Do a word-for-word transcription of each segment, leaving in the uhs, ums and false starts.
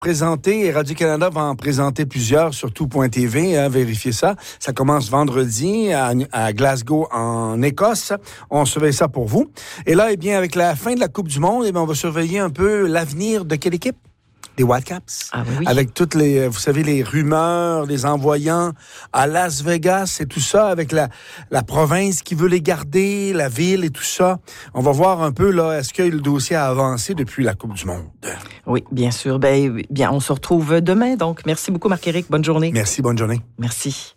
Présenté, et Radio-Canada va en présenter plusieurs sur tout point T V, hein, vérifiez ça. Ça commence vendredi à, à Glasgow, en Écosse. On surveille ça pour vous. Et là, eh bien, avec la fin de la Coupe du Monde, eh bien, on va surveiller un peu l'avenir de quelle équipe? Des Whitecaps. Ah oui. Avec toutes les, vous savez, les rumeurs, les envoyants à Las Vegas et tout ça, avec la, la province qui veut les garder, la ville et tout ça. On va voir un peu, là, est-ce que le dossier a avancé depuis la Coupe du Monde? Oui, bien sûr. Ben, bien, on se retrouve demain, donc. Merci beaucoup, Marc-Éric. Bonne journée. Merci, bonne journée. Merci.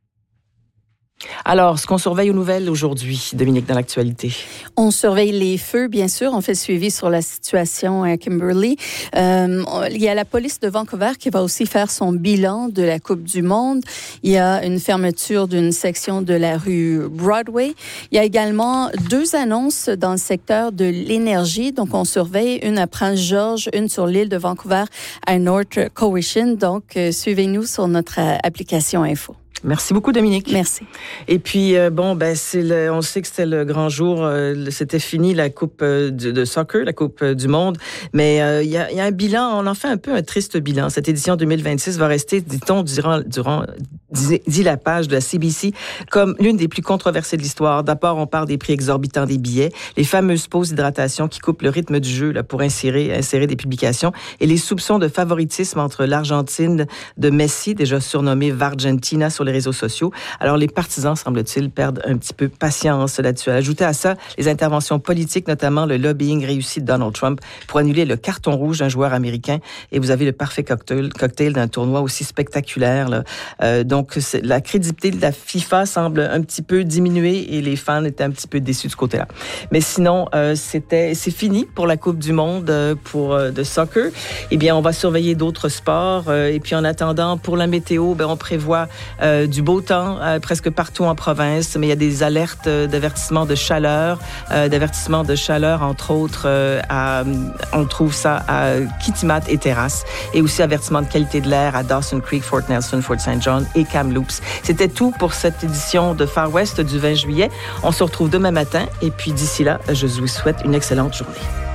Alors, ce qu'on surveille aux nouvelles aujourd'hui, Dominique, dans l'actualité? On surveille les feux, bien sûr. On fait le suivi sur la situation à Kimberley. Euh, il y a la police de Vancouver qui va aussi faire son bilan de la Coupe du Monde. Il y a une fermeture d'une section de la rue Broadway. Il y a également deux annonces dans le secteur de l'énergie. Donc, on surveille une à Prince-Georges, une sur l'île de Vancouver à North Cowichan. Donc, euh, suivez-nous sur notre euh, application Info. Merci beaucoup, Dominique. Merci. Et puis, euh, bon, ben, c'est le, on sait que c'était le grand jour. Euh, c'était fini la Coupe euh, de, de soccer, la Coupe euh, du Monde. Mais il euh, y, a, y a un bilan, on en fait un peu un triste bilan. Cette édition deux mille vingt-six va rester, dit-on, durant, durant dit, dit la page de la C B C, comme l'une des plus controversées de l'histoire. D'abord, on parle des prix exorbitants des billets, les fameuses pauses d'hydratation qui coupent le rythme du jeu là, pour insérer, insérer des publications, et les soupçons de favoritisme entre l'Argentine de Messi, déjà surnommée Vargentina sur les réseaux sociaux. Alors, les partisans, semble-t-il, perdent un petit peu patience là-dessus. Ajoutez à ça les interventions politiques, notamment le lobbying réussi de Donald Trump pour annuler le carton rouge d'un joueur américain, et vous avez le parfait cocktail, cocktail d'un tournoi aussi spectaculaire. Là. Euh, donc, c'est, la crédibilité de la FIFA semble un petit peu diminuer et les fans étaient un petit peu déçus de ce côté-là. Mais sinon, euh, c'était, c'est fini pour la Coupe du Monde euh, pour euh, de soccer. Eh bien, on va surveiller d'autres sports. Euh, et puis, en attendant, pour la météo, ben, on prévoit euh, du beau temps euh, presque partout en province, mais il y a des alertes euh, d'avertissement de chaleur, euh, d'avertissement de chaleur, entre autres, euh, à, on trouve ça à Kitimat et Terrasse, et aussi avertissement de qualité de l'air à Dawson Creek, Fort Nelson, Fort Saint John et Kamloops. C'était tout pour cette édition de Far West du vingt juillet. On se retrouve demain matin, et puis d'ici là, je vous souhaite une excellente journée.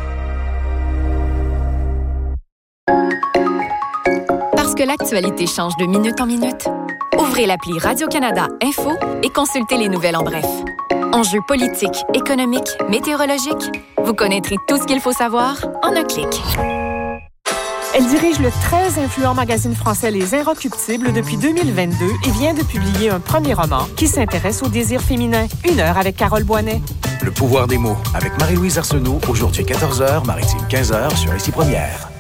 Parce que l'actualité change de minute en minute, ouvrez l'appli Radio-Canada Info et consultez les nouvelles en bref. Enjeux politiques, économiques, météorologiques, vous connaîtrez tout ce qu'il faut savoir en un clic. Elle dirige le très influent magazine français Les Inrecuptibles depuis deux mille vingt-deux et vient de publier un premier roman qui s'intéresse au désir féminin. Une heure avec Carole Boinet. Le pouvoir des mots avec Marie-Louise Arsenault, aujourd'hui quatorze heures, Maritime quinze heures sur Ici Première.